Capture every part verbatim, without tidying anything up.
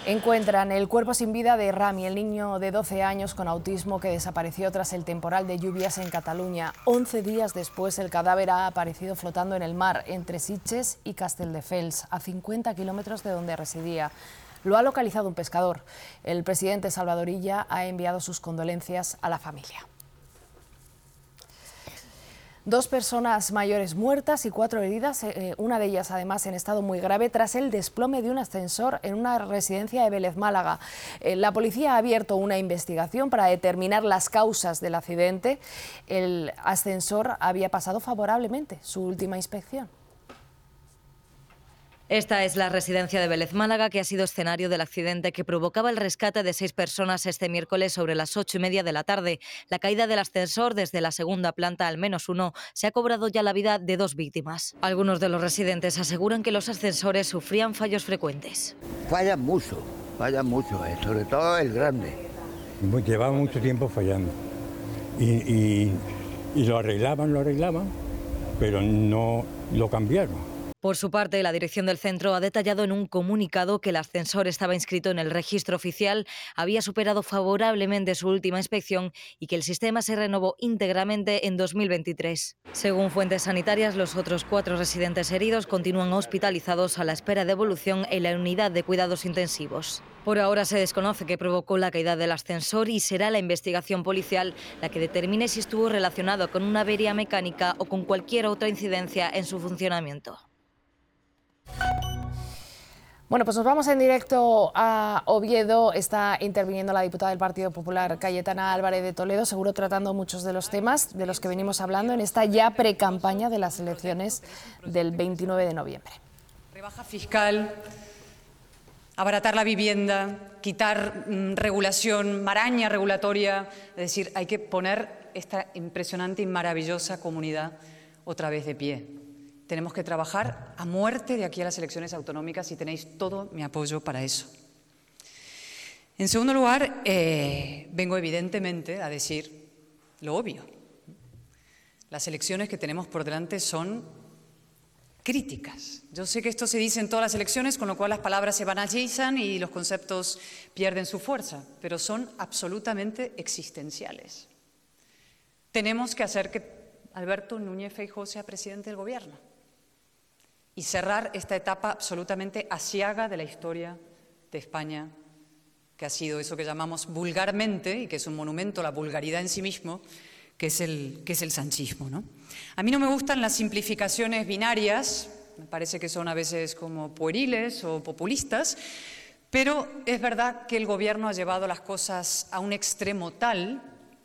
Encuentran el cuerpo sin vida de Rami, el niño de doce años con autismo que desapareció tras el temporal de lluvias en Cataluña. once días después, el cadáver ha aparecido flotando en el mar entre Sitges y Castelldefels, a cincuenta kilómetros de donde residía. Lo ha localizado un pescador. El presidente Salvador Illa ha enviado sus condolencias a la familia. Dos personas mayores muertas y cuatro heridas, eh, una de ellas además en estado muy grave, tras el desplome de un ascensor en una residencia de Vélez, Málaga. Eh, la policía ha abierto una investigación para determinar las causas del accidente. El ascensor había pasado favorablemente su última inspección. Esta es la residencia de Vélez, Málaga, que ha sido escenario del accidente que provocaba el rescate de seis personas este miércoles sobre las ocho y media de la tarde. La caída del ascensor desde la segunda planta, al menos uno, se ha cobrado ya la vida de dos víctimas. Algunos de los residentes aseguran que los ascensores sufrían fallos frecuentes. Fallan mucho, fallan mucho, eh, sobre todo el grande. Llevaba mucho tiempo fallando y, y, y lo arreglaban, lo arreglaban, pero no lo cambiaron. Por su parte, la dirección del centro ha detallado en un comunicado que el ascensor estaba inscrito en el registro oficial, había superado favorablemente su última inspección y que el sistema se renovó íntegramente en dos mil veintitrés. Según fuentes sanitarias, los otros cuatro residentes heridos continúan hospitalizados a la espera de evolución en la unidad de cuidados intensivos. Por ahora se desconoce qué provocó la caída del ascensor y será la investigación policial la que determine si estuvo relacionado con una avería mecánica o con cualquier otra incidencia en su funcionamiento. Bueno, pues nos vamos en directo a Oviedo. Está interviniendo la diputada del Partido Popular, Cayetana Álvarez de Toledo, seguro tratando muchos de los temas de los que venimos hablando en esta ya precampaña de las elecciones del veintinueve de noviembre. Rebaja fiscal, abaratar la vivienda, quitar mmm, regulación, maraña regulatoria, es decir, hay que poner esta impresionante y maravillosa comunidad otra vez de pie. Tenemos que trabajar a muerte de aquí a las elecciones autonómicas y tenéis todo mi apoyo para eso. En segundo lugar, eh, vengo evidentemente a decir lo obvio. Las elecciones que tenemos por delante son críticas. Yo sé que esto se dice en todas las elecciones, con lo cual las palabras se banalizan y los conceptos pierden su fuerza, pero son absolutamente existenciales. Tenemos que hacer que Alberto Núñez Feijóo sea presidente del Gobierno y cerrar esta etapa absolutamente aciaga de la historia de España, que ha sido eso que llamamos vulgarmente, y que es un monumento a la vulgaridad en sí mismo, que es el, que es el sanchismo, ¿no? A mí no me gustan las simplificaciones binarias, me parece que son a veces como pueriles o populistas, pero es verdad que el Gobierno ha llevado las cosas a un extremo tal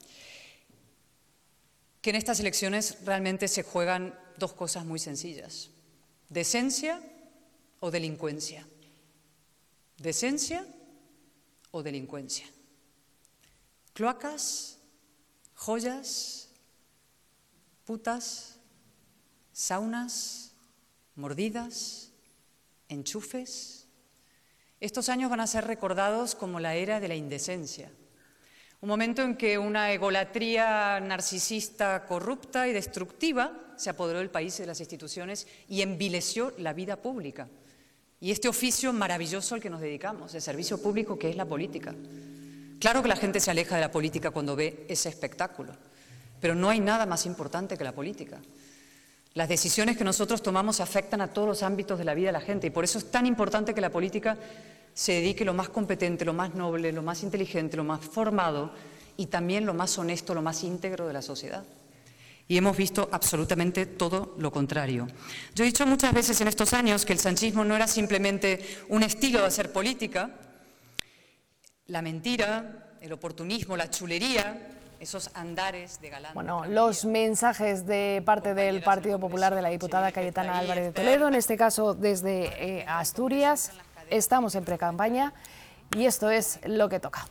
que en estas elecciones realmente se juegan dos cosas muy sencillas: decencia o delincuencia. Decencia o delincuencia. Cloacas, joyas, putas, saunas, mordidas, enchufes. Estos años van a ser recordados como la era de la indecencia. Un momento en que una egolatría narcisista, corrupta y destructiva se apoderó del país y de las instituciones y envileció la vida pública. Y este oficio maravilloso al que nos dedicamos, el servicio público que es la política. Claro que la gente se aleja de la política cuando ve ese espectáculo, pero no hay nada más importante que la política. Las decisiones que nosotros tomamos afectan a todos los ámbitos de la vida de la gente y por eso es tan importante que la política se dedique lo más competente, lo más noble, lo más inteligente, lo más formado y también lo más honesto, lo más íntegro de la sociedad. Y hemos visto absolutamente todo lo contrario. Yo he dicho muchas veces en estos años que el sanchismo no era simplemente un estilo de hacer política. La mentira, el oportunismo, la chulería, esos andares de galán. Bueno, los mensajes de parte del Partido Popular de la diputada Cayetana Álvarez de Toledo, en este caso desde eh, Asturias. Estamos en precampaña y esto es lo que toca.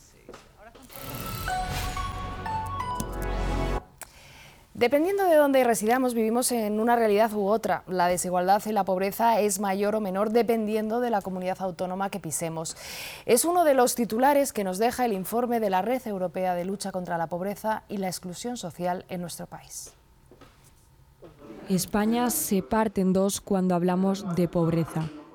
Dependiendo de dónde residamos, vivimos en una realidad u otra. La desigualdad y la pobreza es mayor o menor dependiendo de la comunidad autónoma que pisemos. Es uno de los titulares que nos deja el informe de la Red Europea de Lucha contra la Pobreza y la Exclusión Social en nuestro país. España se parte en dos cuando hablamos de pobreza.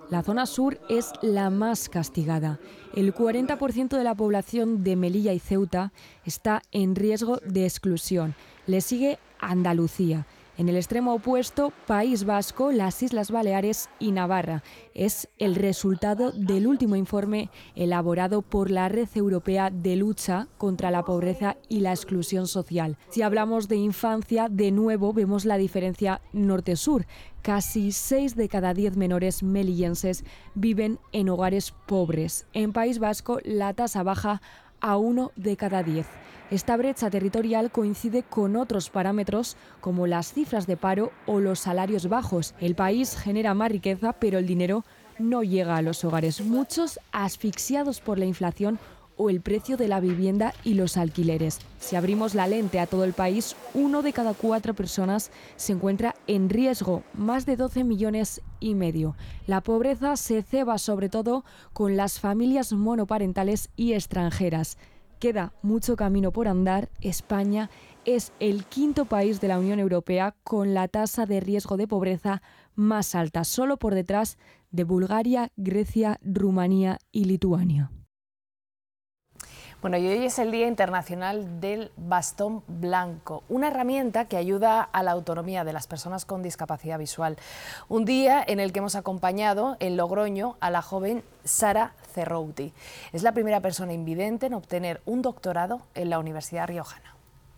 La zona sur es la más castigada. El cuarenta por ciento de la población de Melilla y Ceuta está en riesgo de exclusión. Le sigue Andalucía. En el extremo opuesto, País Vasco, las Islas Baleares y Navarra. Es el resultado del último informe elaborado por la Red Europea de Lucha contra la Pobreza y la Exclusión Social. Si hablamos de infancia, de nuevo vemos la diferencia norte-sur. Casi seis de cada diez menores melillenses viven en hogares pobres. En País Vasco, la tasa baja a uno de cada diez. Esta brecha territorial coincide con otros parámetros como las cifras de paro o los salarios bajos. El país genera más riqueza, pero el dinero no llega a los hogares. Muchos asfixiados por la inflación o el precio de la vivienda y los alquileres. Si abrimos la lente a todo el país, uno de cada cuatro personas se encuentra en riesgo, más de doce millones y medio. La pobreza se ceba sobre todo con las familias monoparentales y extranjeras. Queda mucho camino por andar. España es el quinto país de la Unión Europea con la tasa de riesgo de pobreza más alta, solo por detrás de Bulgaria, Grecia, Rumanía y Lituania. Bueno, y hoy es el Día Internacional del Bastón Blanco, una herramienta que ayuda a la autonomía de las personas con discapacidad visual. Un día en el que hemos acompañado en Logroño a la joven Sara Cerrouti. Es la primera persona invidente en obtener un doctorado en la Universidad Riojana.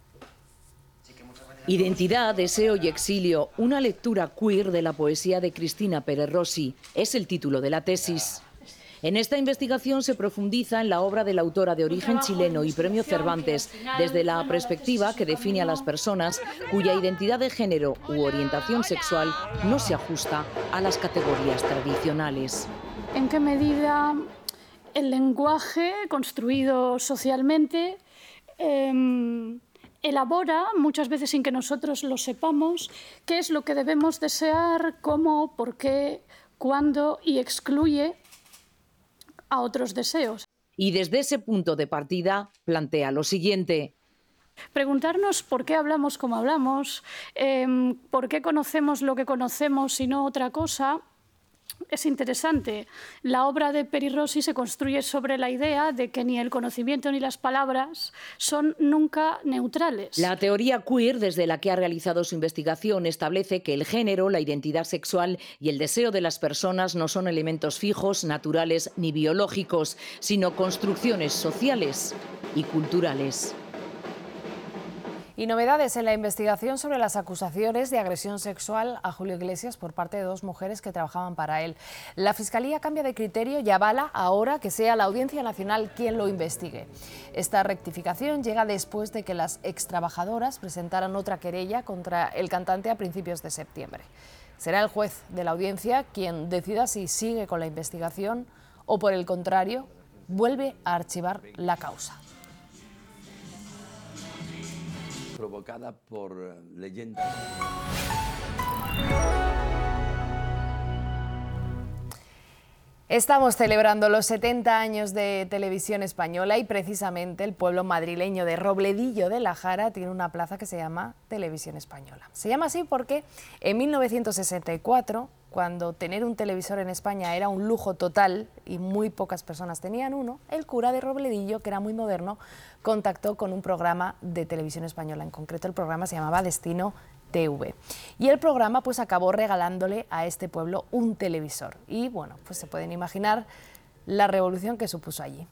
Identidad, deseo y exilio, una lectura queer de la poesía de Cristina Pérez Rossi, es el título de la tesis. En esta investigación se profundiza en la obra de la autora de origen chileno y premio Cervantes, desde la perspectiva que define a las personas cuya identidad de género u orientación sexual no se ajusta a las categorías tradicionales. ¿En qué medida el lenguaje construido socialmente eh, elabora, muchas veces sin que nosotros lo sepamos, qué es lo que debemos desear, cómo, por qué, cuándo, y excluye a otros deseos? Y desde ese punto de partida plantea lo siguiente. Preguntarnos por qué hablamos como hablamos, eh, por qué conocemos lo que conocemos y no otra cosa, es interesante. La obra de Pérez Rossi se construye sobre la idea de que ni el conocimiento ni las palabras son nunca neutrales. La teoría queer, desde la que ha realizado su investigación, establece que el género, la identidad sexual y el deseo de las personas no son elementos fijos, naturales ni biológicos, sino construcciones sociales y culturales. Y novedades en la investigación sobre las acusaciones de agresión sexual a Julio Iglesias por parte de dos mujeres que trabajaban para él. La Fiscalía cambia de criterio y avala ahora que sea la Audiencia Nacional quien lo investigue. Esta rectificación llega después de que las extrabajadoras presentaran otra querella contra el cantante a principios de septiembre. Será el juez de la audiencia quien decida si sigue con la investigación o, por el contrario, vuelve a archivar la causa. Provocada por leyendas. Estamos celebrando los setenta años de Televisión Española y precisamente el pueblo madrileño de Robledillo de la Jara tiene una plaza que se llama Televisión Española. Se llama así porque en mil novecientos sesenta y cuatro, cuando tener un televisor en España era un lujo total y muy pocas personas tenían uno, el cura de Robledillo, que era muy moderno, contactó con un programa de Televisión Española. En concreto, el programa se llamaba Destino T V. Y el programa pues acabó regalándole a este pueblo un televisor. Y bueno, pues se pueden imaginar la revolución que supuso allí.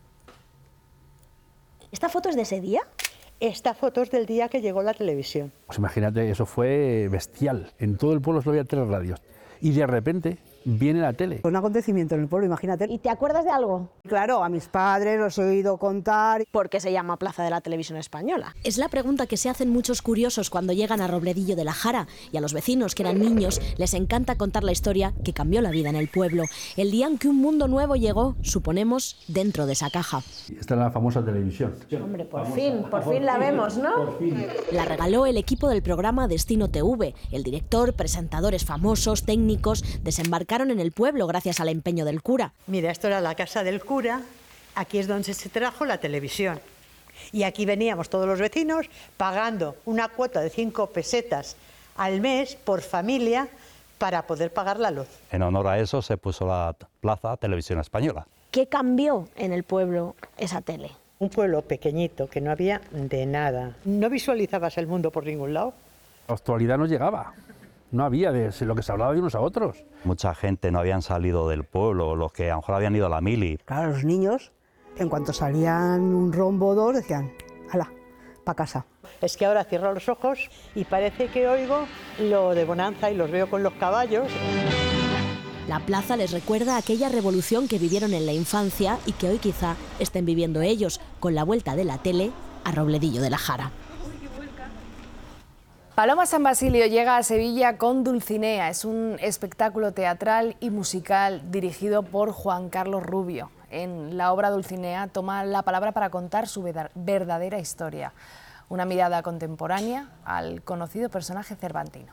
¿Esta foto es de ese día? Esta foto es del día que llegó la televisión. Pues imagínate, eso fue bestial. En todo el pueblo solo había tres radios. Y de repente viene la tele. Un acontecimiento en el pueblo, imagínate. ¿Y te acuerdas de algo? Claro, a mis padres los he oído contar. ¿Por qué se llama Plaza de la Televisión Española? Es la pregunta que se hacen muchos curiosos cuando llegan a Robledillo de la Jara, y a los vecinos que eran niños les encanta contar la historia que cambió la vida en el pueblo. El día en que un mundo nuevo llegó, suponemos, dentro de esa caja. Esta es la famosa televisión. Hombre, por famosa, fin, por, por fin la vemos, ¿no? Por fin. La regaló el equipo del programa Destino T V. El director, presentadores famosos, técnicos, desembarcaron en el pueblo gracias al empeño del cura. Mira, esto era la casa del cura, aquí es donde se trajo la televisión. Y aquí veníamos todos los vecinos pagando una cuota de cinco pesetas al mes por familia para poder pagar la luz. En honor a eso se puso la plaza Televisión Española. ¿Qué cambió en el pueblo esa tele? Un pueblo pequeñito que no había de nada. No visualizabas el mundo por ningún lado. La actualidad no llegaba. No había de lo que se hablaba de unos a otros. Mucha gente no habían salido del pueblo, los que a lo mejor habían ido a la mili. Claro, los niños, en cuanto salían un rombo o dos, decían, hala, para casa. Es que ahora cierro los ojos y parece que oigo lo de Bonanza y los veo con los caballos. La plaza les recuerda aquella revolución que vivieron en la infancia y que hoy quizá estén viviendo ellos, con la vuelta de la tele a Robledillo de la Jara. Paloma San Basilio llega a Sevilla con Dulcinea. Es un espectáculo teatral y musical dirigido por Juan Carlos Rubio. En la obra Dulcinea toma la palabra para contar su verdadera historia. Una mirada contemporánea al conocido personaje cervantino.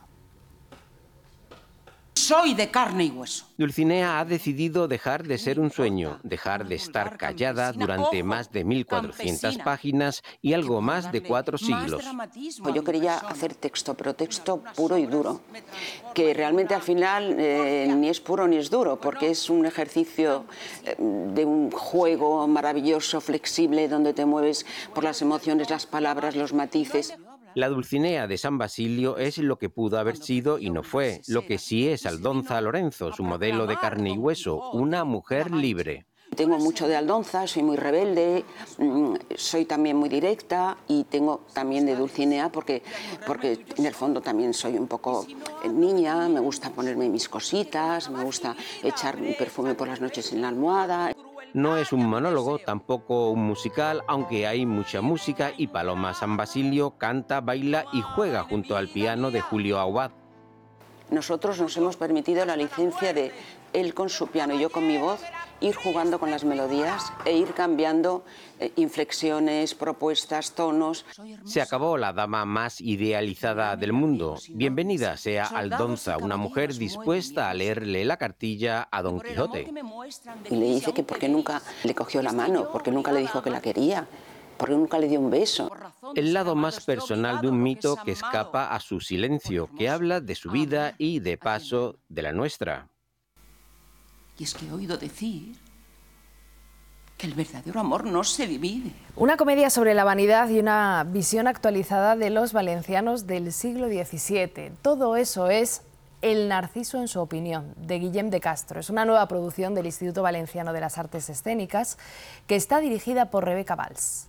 Soy de carne y hueso. Dulcinea ha decidido dejar de ser un sueño, dejar de estar callada durante más de mil cuatrocientas páginas y algo más de cuatro siglos. Yo quería hacer texto, pero texto puro y duro, que realmente al final eh, ni es puro ni es duro, porque es un ejercicio eh, de un juego maravilloso, flexible, donde te mueves por las emociones, las palabras, los matices. La Dulcinea de San Basilio es lo que pudo haber sido y no fue. Lo que sí es Aldonza Lorenzo, su modelo de carne y hueso, una mujer libre. Tengo mucho de Aldonza, soy muy rebelde, soy también muy directa y tengo también de Dulcinea porque, porque en el fondo también soy un poco niña, me gusta ponerme mis cositas, me gusta echar mi perfume por las noches en la almohada. No es un monólogo, tampoco un musical, aunque hay mucha música y Paloma San Basilio canta, baila y juega junto al piano de Julio Aubad. Nosotros nos hemos permitido la licencia de él con su piano y yo con mi voz, ir jugando con las melodías e ir cambiando eh, inflexiones, propuestas, tonos. Se acabó la dama más idealizada del mundo. Bienvenida sea Aldonza, una mujer dispuesta a leerle la cartilla a Don Quijote. Y le dice que porque nunca le cogió la mano, porque nunca le dijo que la quería, porque nunca le dio un beso. El lado más personal de un mito que escapa a su silencio, que habla de su vida y, de paso, de la nuestra. Y es que he oído decir que el verdadero amor no se divide. Una comedia sobre la vanidad y una visión actualizada de los valencianos del siglo diecisiete. Todo eso es El Narciso en su opinión, de Guillem de Castro. Es una nueva producción del Instituto Valenciano de las Artes Escénicas que está dirigida por Rebeca Valls.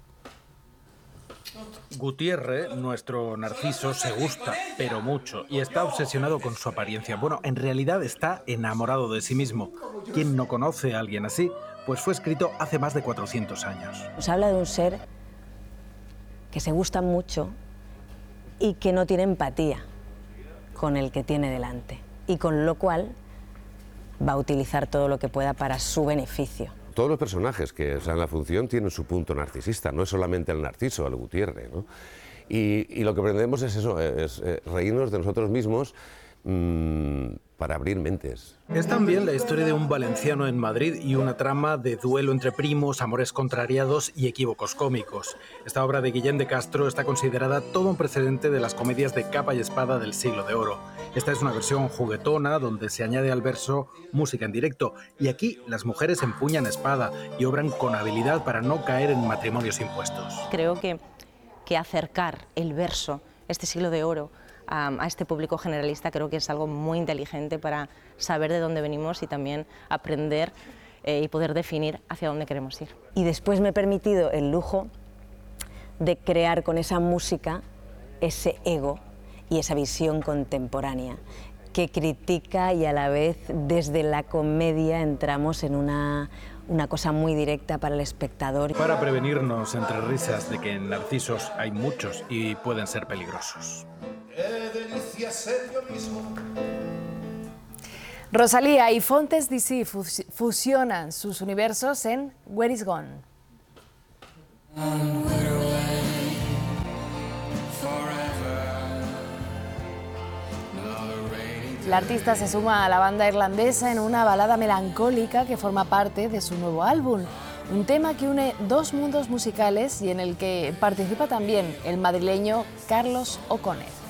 Gutiérrez, nuestro Narciso, se gusta, pero mucho, y está obsesionado con su apariencia. Bueno, en realidad está enamorado de sí mismo. ¿Quién no conoce a alguien así? Pues fue escrito hace más de cuatrocientos años. Nos habla de un ser que se gusta mucho y que no tiene empatía con el que tiene delante, y con lo cual va a utilizar todo lo que pueda para su beneficio. Todos los personajes que están en la función tienen su punto narcisista, no es solamente el Narciso, el Gutiérrez, ¿no? Y, y lo que aprendemos es eso, es, es reírnos de nosotros mismos mmm, para abrir mentes. Es también la historia de un valenciano en Madrid y una trama de duelo entre primos, amores contrariados y equívocos cómicos. Esta obra de Guillem de Castro está considerada todo un precedente de las comedias de capa y espada del siglo de oro. Esta es una versión juguetona donde se añade al verso música en directo, y aquí las mujeres empuñan espada y obran con habilidad para no caer en matrimonios impuestos. Creo que, que acercar el verso, este siglo de oro, a, a este público generalista, creo que es algo muy inteligente para saber de dónde venimos y también aprender eh, y poder definir hacia dónde queremos ir. Y después me he permitido el lujo de crear con esa música ese ego y esa visión contemporánea que critica, y a la vez desde la comedia entramos en una, una cosa muy directa para el espectador. Para prevenirnos entre risas de que en Narcisos hay muchos y pueden ser peligrosos. Rosalía y Fontes D C fus fusionan sus universos en Where Is Gone. La artista se suma a la banda irlandesa en una balada melancólica que forma parte de su nuevo álbum. Un tema que une dos mundos musicales y en el que participa también el madrileño Carlos O'Connor.